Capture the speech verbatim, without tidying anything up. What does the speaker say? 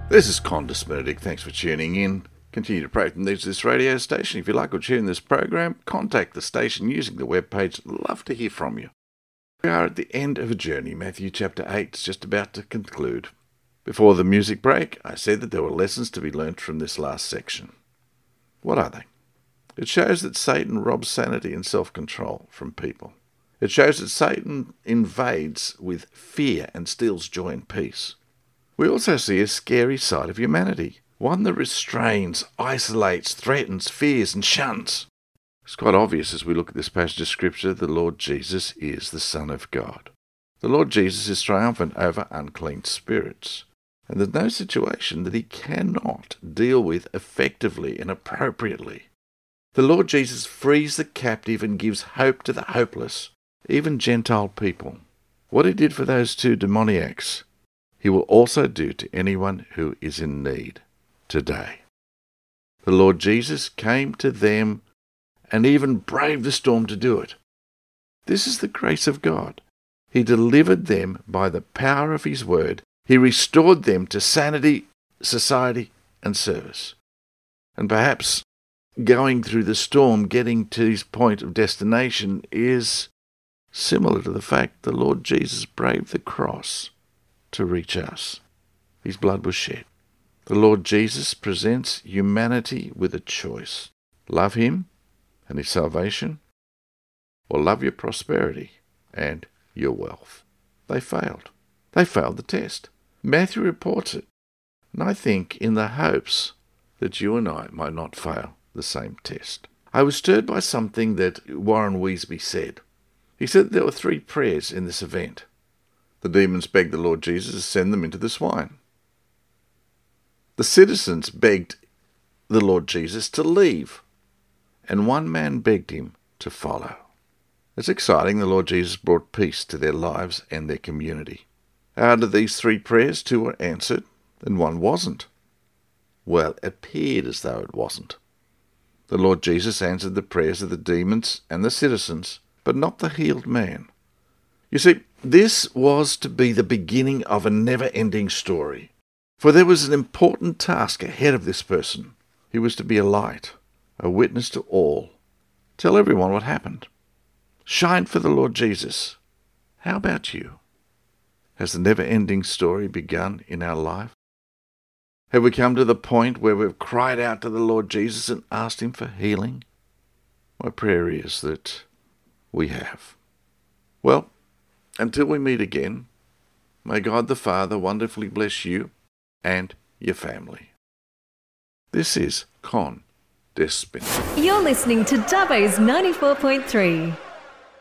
This is Condis Benedict. Thanks for tuning in. Continue to pray from this radio station. If you like what you hear in this program, contact the station using the webpage. Love to hear from you. We are at the end of a journey. Matthew chapter eight is just about to conclude. Before the music break, I said that there were lessons to be learnt from this last section. What are they? It shows that Satan robs sanity and self-control from people. It shows that Satan invades with fear and steals joy and peace. We also see a scary side of humanity, one that restrains, isolates, threatens, fears and shuns. It's quite obvious as we look at this passage of Scripture, the Lord Jesus is the Son of God. The Lord Jesus is triumphant over unclean spirits. And there's no situation that he cannot deal with effectively and appropriately. The Lord Jesus frees the captive and gives hope to the hopeless, even Gentile people. What he did for those two demoniacs, he will also do to anyone who is in need today. The Lord Jesus came to them and even braved the storm to do it. This is the grace of God. He delivered them by the power of his word. He restored them to sanity, society, and service. And perhaps going through the storm, getting to his point of destination, is similar to the fact the Lord Jesus braved the cross to reach us. His blood was shed. The Lord Jesus presents humanity with a choice. Love him and his salvation, or love your prosperity and your wealth. They failed. They failed the test. Matthew reports it, and I think in the hopes that you and I might not fail the same test. I was stirred by something that Warren Wiersbe said. He said that there were three prayers in this event. The demons begged the Lord Jesus to send them into the swine. The citizens begged the Lord Jesus to leave, and one man begged him to follow. It's exciting. The Lord Jesus brought peace to their lives and their community. Out of these three prayers, two were answered, and one wasn't. Well, it appeared as though it wasn't. The Lord Jesus answered the prayers of the demons and the citizens, but not the healed man. You see, this was to be the beginning of a never-ending story. For there was an important task ahead of this person. He was to be a light, a witness to all. Tell everyone what happened. Shine for the Lord Jesus. How about you? Has the never-ending story begun in our life? Have we come to the point where we've cried out to the Lord Jesus and asked him for healing? My prayer is that we have. Well, until we meet again, may God the Father wonderfully bless you and your family. This is Con Des Benedict. You're listening to Dubbo's ninety-four point three.